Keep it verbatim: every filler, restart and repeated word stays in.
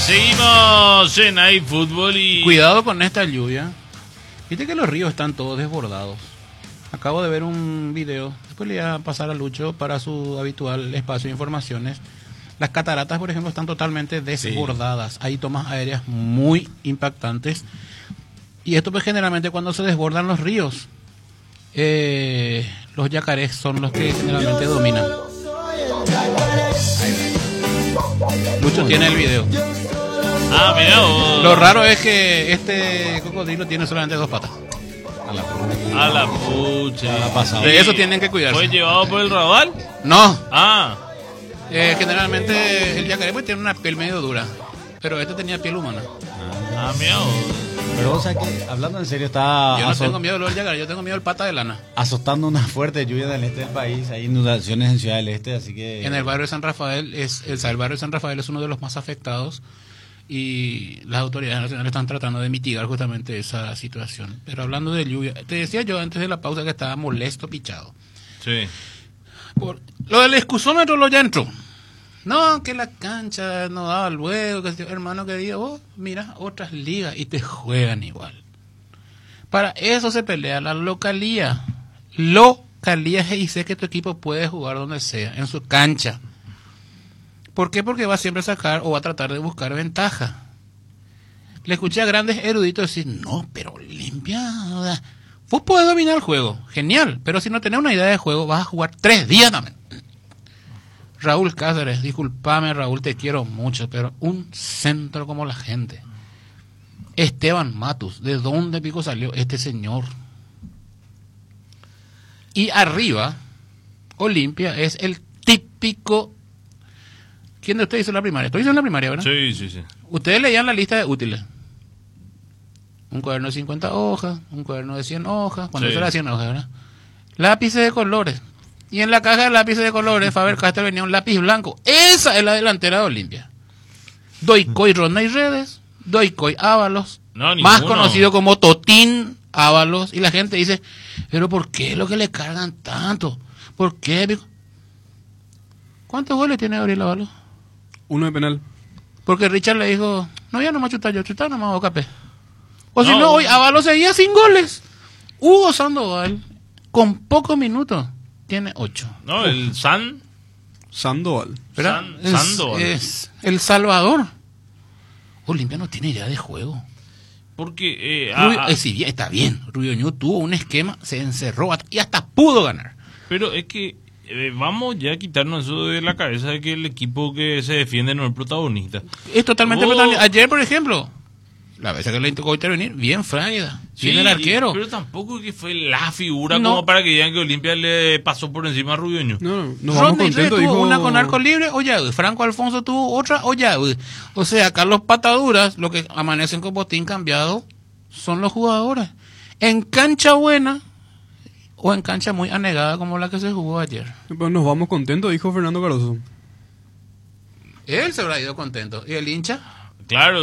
Seguimos en iFútbol y... Cuidado con esta lluvia. Viste que los ríos están todos desbordados. Acabo de ver un video, después le voy a pasar a Lucho para su habitual espacio de informaciones. Las cataratas, por ejemplo, están totalmente desbordadas. Sí. Hay tomas aéreas muy impactantes. Y esto pues generalmente cuando se desbordan los ríos, eh, los yacarés son los que generalmente dominan. Lucho tiene el video. Ah, mira vos. Lo raro es que este cocodrilo tiene solamente dos patas. A la pucha. A la pucha. A la pasada. De eso tienen que cuidarse. ¿Fue llevado por el raudal? No. Ah. Eh, generalmente el yacaré pues tiene una piel medio dura, pero este tenía piel humana. Ah, mira vos. Pero o sea que, hablando en serio, está... Yo no tengo miedo del yacaré, yo tengo miedo del pata de lana. Azotando una fuerte lluvia del este del país, hay inundaciones en Ciudad del Este, así que... En el barrio de San Rafael, es el, el barrio de San Rafael es uno de los más afectados y las autoridades nacionales están tratando de mitigar justamente esa situación. Pero hablando de lluvia, te decía yo antes de la pausa que estaba molesto, pichado. Sí. Por lo del excusómetro lo ya entró. No, que la cancha no daba luego, que hermano que diga, oh, mira, otras ligas y te juegan igual. Para eso se pelea la localía. Localía y sé que tu equipo puede jugar donde sea, en su cancha. ¿Por qué? Porque va siempre a sacar o va a tratar de buscar ventaja. Le escuché a grandes eruditos decir, no, pero limpia. Vos podés dominar el juego, genial, pero si no tenés una idea de juego vas a jugar tres días también. Raúl Cáceres, discúlpame Raúl, te quiero mucho, pero un centro como la gente. Esteban Matus, ¿de dónde pico salió este señor? Y arriba, Olimpia es el típico... ¿Quién de ustedes hizo la primaria? ¿Tú hizo en la primaria, verdad? Sí, sí, sí. Ustedes leían la lista de útiles. Un cuaderno de cincuenta hojas, un cuaderno de cien hojas, cuando sí. eso era cien hojas, ¿verdad? Lápices de colores. Y en la caja de lápices de colores, Faber-Castell venía un lápiz blanco. Esa es la delantera de Olimpia. Doicoy Ronda y Redes, Doicoy Ábalos, no, más conocido como Totín Ábalos. Y la gente dice, pero ¿por qué lo que le cargan tanto? ¿Por qué? ¿Cuántos goles tiene Gabriel Ábalos? Uno de penal. Porque Richard le dijo, no, ya no más chutar yo, chutar nomás O K P. O si no, no hoy Ábalos seguía sin goles. Hugo Sandoval, con pocos minutos, tiene ocho. No, el San... Sandoval. San, es, Sandoval. Es El Salvador. Olimpia no tiene idea de juego. Porque... Eh, Rubio, ah, eh, sí, está bien. Rubio Ñu tuvo un esquema, se encerró y hasta pudo ganar. Pero es que eh, vamos ya a quitarnos eso de la cabeza de que el equipo que se defiende no es protagonista. Es totalmente oh. protagonista. Ayer, por ejemplo... La vez que le tocó intervenir, bien Fraida, bien sí, el arquero. Pero tampoco que fue la figura no. como para que digan que Olimpia le pasó por encima a Rubio Ñu. No, no, nos vamos contentos, tuvo dijo... una con arco libre, Oyaud. Franco Alfonso tuvo otra, Oyaud. O sea, Carlos Pataduras, lo que amanecen con botín cambiado, son los jugadores. En cancha buena o en cancha muy anegada como la que se jugó ayer. Pues nos vamos contentos, dijo Fernando Caruso. Él se habrá ido contento. ¿Y el hincha? Claro.